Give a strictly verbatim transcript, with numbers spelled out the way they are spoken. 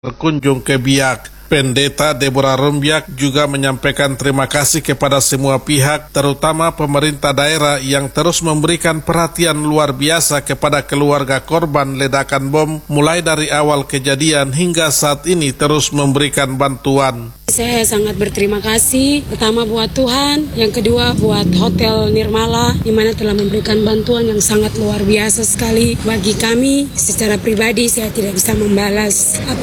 berkunjung ke Biak. Pendeta Deborah Rumbiak juga menyampaikan terima kasih kepada semua pihak, terutama pemerintah daerah yang terus memberikan perhatian luar biasa kepada keluarga korban ledakan bom, mulai dari awal kejadian hingga saat ini terus memberikan bantuan. Saya sangat berterima kasih, pertama buat Tuhan, yang kedua buat Hotel Nirmala, di mana telah memberikan bantuan yang sangat luar biasa sekali bagi kami. Secara pribadi saya tidak bisa membalas